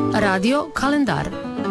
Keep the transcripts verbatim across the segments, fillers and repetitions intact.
Radio kalendar.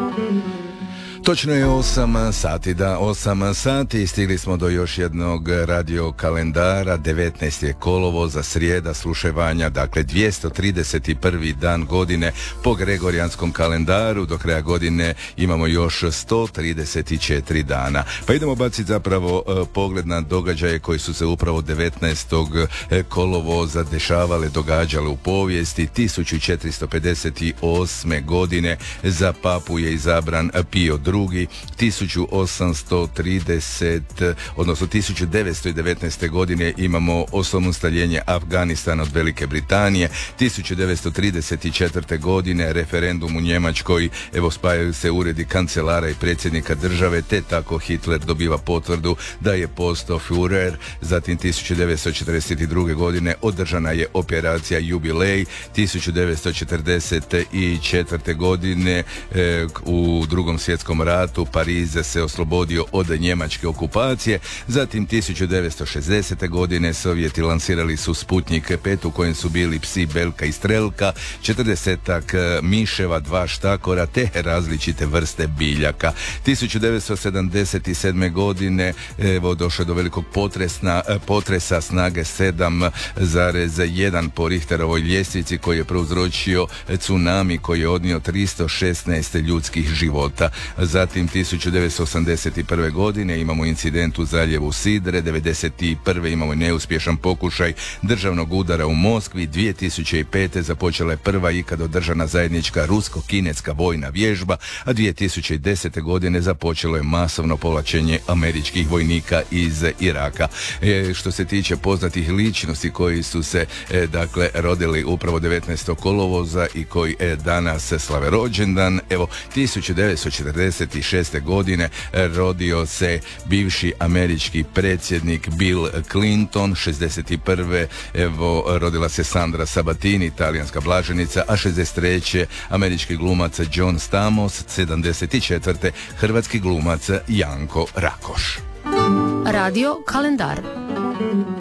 Točno je osam sati, da, osam sati, stigli smo do još jednog radio kalendara, devetnaesti je kolovoza, srijeda, sluševanja, dakle dvjesto trideset prvi dan godine po gregorijanskom kalendaru, do kraja godine imamo još sto trideset četiri dana. Pa idemo baciti zapravo uh, pogled na događaje koji su se upravo devetnaestog kolovoza dešavale, događale u povijesti. tisuću četiristo pedeset osme godine za papu je izabran Pio drugi. tisuću osamsto trideset odnosno tisuću devetsto devetnaeste godine imamo osamostaljenje Afganistana od Velike Britanije. tisuću devetsto trideset četvrte godine referendum u Njemačkoj, evo spajaju se uredi kancelara i predsjednika države, te tako Hitler dobiva potvrdu da je postao Führer. Zatim tisuću devetsto četrdeset druge godine održana je operacija Jubilej. tisuću devetsto četrdeset četvrte godine e, u Drugom svjetskom ratu Pariz se oslobodio od njemačke okupacije. Zatim tisuću devetsto šezdesete godine Sovjeti lansirali su Sputnik pet u kojem su bili psi Belka i Strelka, četrdesetak miševa, dva štakora te različite vrste biljaka. tisuću devetsto sedamdeset sedme godine evo došlo do velikog potresna, potresa snage sedam zarez jedan po Richterovoj ljestvici koji je prouzročio tsunami koji je odnio tristo šesnaest ljudskih života. Zatim tisuću devetsto osamdeset prve godine imamo incident u zaljevu Sidre, devedeset prve imamo neuspješan pokušaj državnog udara u Moskvi, dvije tisuće pete započela je prva ikad održana zajednička rusko-kineska vojna vježba, a dvije tisuće desete godine započelo je masovno povlačenje američkih vojnika iz Iraka. E, što se tiče poznatih ličnosti koji su se e, dakle rodili upravo devetnaestog kolovoza i koji e, danas slave rođendan, evo tisuću devetsto četrdeset šeste godine rodio se bivši američki predsjednik Bill Clinton, šezdeset prve evo rodila se Sandra Sabatini, talijanska blaženica, a šezdeset treće američki glumac John Stamos, sedamdeset četvrte hrvatski glumac Janko Rakoš. Radio kalendar.